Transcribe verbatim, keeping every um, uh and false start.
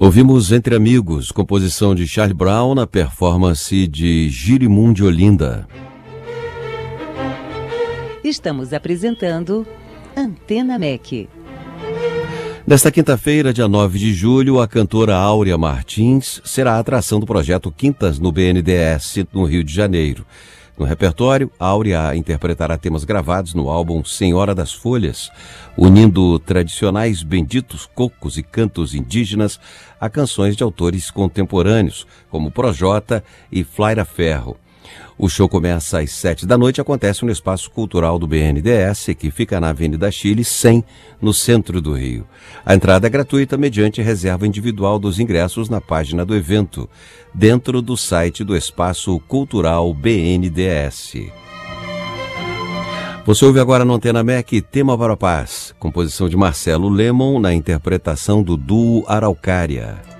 Ouvimos Entre Amigos, composição de Charlie Brown na performance de Girimum de Olinda. Estamos apresentando Antena M E C. Nesta quinta-feira, dia nove de julho, a cantora Áurea Martins será a atração do projeto Quintas no B N D E S, no Rio de Janeiro. No repertório, Áurea interpretará temas gravados no álbum Senhora das Folhas, unindo tradicionais benditos cocos e cantos indígenas a canções de autores contemporâneos, como Projota e Flaira Ferro. O show começa às sete da noite e acontece no Espaço Cultural do B N D E S, que fica na Avenida Chile cem, no centro do Rio. A entrada é gratuita mediante reserva individual dos ingressos na página do evento, dentro do site do Espaço Cultural B N D E S. Você ouve agora no Antena M E C Tema para a Paz, composição de Marcelo Lemon na interpretação do duo Araucária.